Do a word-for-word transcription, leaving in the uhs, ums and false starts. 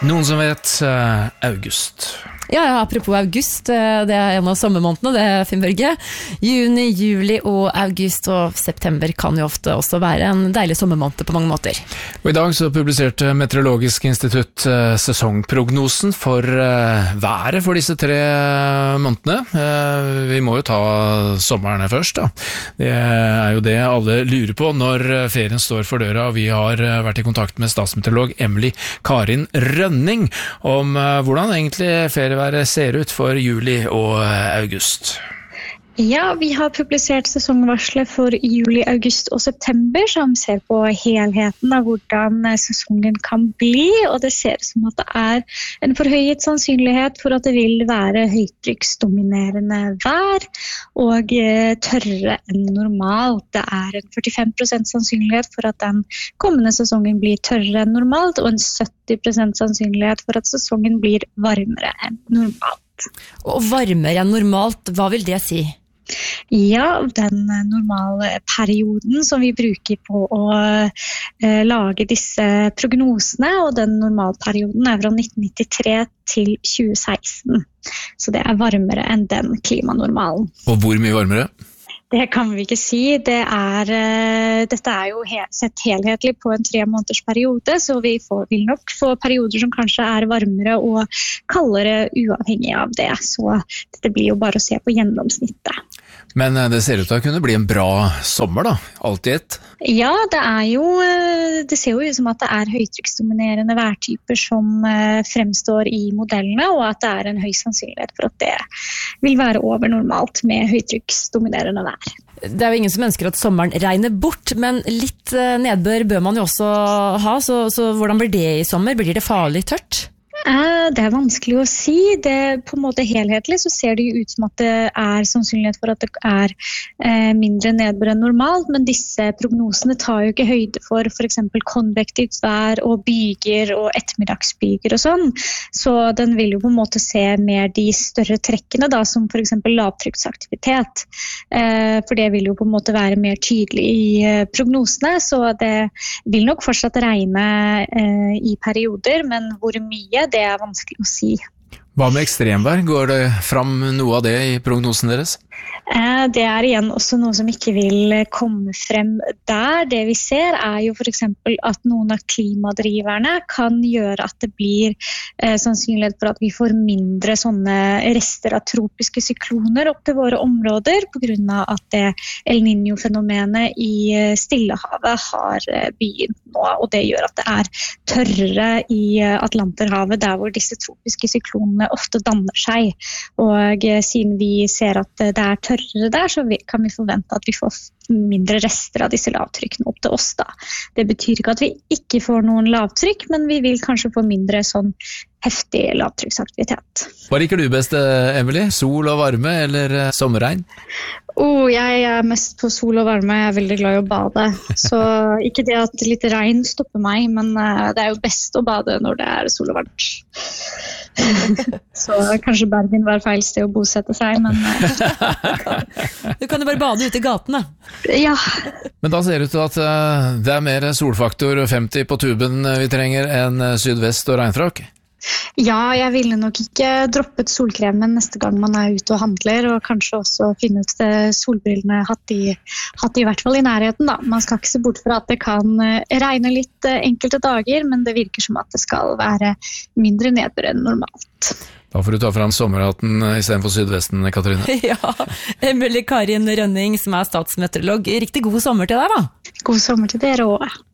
Noen som vet uh, august. Ja, ja, apropos august, det er en av sommermånedene, det er Finn Børge. Juni, juli og august og september kan jo ofte også være en deilig sommermåned på mange måter. Og i dag så publiserte Meteorologisk institutt uh, sesongprognosen for uh, været for disse tre uh, månedene. Uh, vi må jo ta sommeren først da. Det er jo det alle lurer på når ferien står for døra, og vi har uh, vært i kontakt med statsmeteorolog Emily Karin Rønning om uh, hvordan egentlig ferieværet ser ut for juli og august. Ja, vi har publisert sesongvarslet for juli, august og september, som ser på helheten av hvordan sesongen kan bli, og det ser ut som at det er en forhøyet sannsynlighet for at det vil være høytrykksdominerende vær og tørrere enn normalt. Det er en førtifem prosent sannsynlighet for at den kommende sesongen blir tørrere enn normalt, og en sytti prosent sannsynlighet for at sesongen blir varmere enn normalt. Og varmere enn normalt, hva vil det si? Ja, den normale perioden som vi bruker på å eh, lage disse prognosene, og den normalperioden er fra nitten nittitre til tjue seksten. Så det er varmere enn den klimanormalen. Og hvor mye varmere? Det kan vi ikke si. Det er, uh, dette er jo he- sett helhetlig på en tre måneders periode, så vi får, vil nok få perioder som kanskje er varmere og kaldere uavhengig av det. Så dette blir jo bare å se på gjennomsnittet. Men det ser ut til å kunne bli en bra sommer da, alt i ett. Ja, det er jo, det ser jo ut som at det er høytrykksdominerende værtyper som fremstår i modellene, og at det er en høy sannsynlighet for at det vil være over normalt med høytrykksdominerende vær. Det er jo ingen som ønsker at sommeren regner bort, men litt nedbør bør man jo også ha, så, så hvordan blir det i sommer? Blir det farlig tørt? Det er vanskelig å si. Det, på en måte helhetlig så ser det jo ut som at det er sannsynlighet for at det er eh, mindre nedbør enn normalt, men disse prognosene tar jo ikke høyde for for eksempel konvektivt vær og byger og ettermiddagsbyger og sånn. Så den vil jo på en måte se mer de større trekkene da, som for eksempel lavtrykksaktivitet. Eh, for det vil jo på en måte være mer tydelig i eh, prognosene, så det vil nok fortsatt regne eh, i perioder, men hvor mye det er vanskelig å si. Hva med ekstremvær? Går det fram noe av det i prognosen deres? Det er igjen også noe som ikke vil komme frem der. Det vi ser er jo for eksempel at noen av klimadriverne kan gjøre at det blir eh, sannsynlighet for at vi får mindre sånne rester av tropiske sykloner opp til våre områder, på grunn av at det El Niño-fenomenet i Stillehavet har begynt nå, og det gjør at det er tørrere i Atlanterhavet, der hvor disse tropiske syklonene ofte danner seg. Og eh, siden vi ser at det er tørrere der, så kan vi forvente at vi får mindre rester av disse lavtrykkene opp til oss da. Det betyr ikke at vi ikke får noen lavtrykk, men vi vil kanskje få mindre sånn heftig lavtrykksaktivitet. Hva liker du best, Emily? Sol og varme eller sommerregn? Oh, jeg er mest på sol og varme. Jeg er veldig glad i å bade. Så ikke det at litt regn stopper meg, men det er jo best å bade når det er sol og varmt. Så kanskje Bergen var feil sted å bosette seg, men du kan jo bare bade ute i gatene. Ja. Men da ser det ut til at det er mer solfaktor femti på tuben vi trenger enn sydvest og regnfrakk. Ja, jeg ville nok ikke droppet solkremen neste gang man er ute og handler, og kanskje også finne ut solbrillene hatt i, hatt i hvert fall i nærheten da. Man skal ikke se bort fra at det kan regne litt enkelte dager, men det virker som at det skal være mindre nedbør enn normalt. Da får du ta fram sommerhatten i stedet for sydvesten, Katrine. Ja, Emily Karin Rønning, som er statsmeteorolog. Riktig god sommer til deg da. God sommer til dere også.